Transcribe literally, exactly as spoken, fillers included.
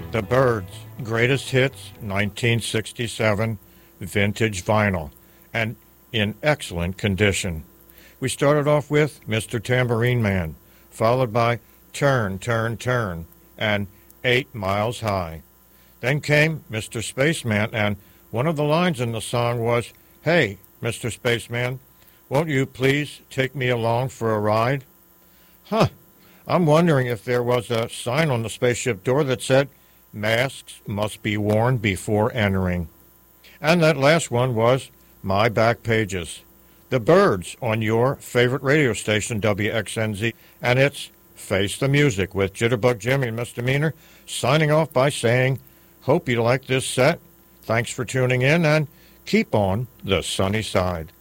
The Byrds, Greatest Hits, nineteen sixty-seven, vintage vinyl, and in excellent condition. We started off with Mister Tambourine Man, followed by Turn, Turn, Turn, and Eight Miles High. Then came Mister Spaceman, and one of the lines in the song was, "Hey, Mister Spaceman, won't you please take me along for a ride?" Huh, I'm wondering if there was a sign on the spaceship door that said, "Masks must be worn before entering." And that last one was My Back Pages. The Byrds on your favorite radio station, W X N Z, and it's Face the Music with Jitterbug Jimmy and Misdemeanor, signing off by saying, hope you like this set. Thanks for tuning in, and keep on the sunny side.